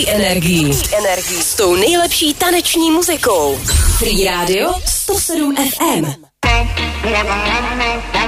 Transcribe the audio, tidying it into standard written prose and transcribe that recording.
tvojí energii. S tou nejlepší taneční muzikou. Free Radio 107 FM.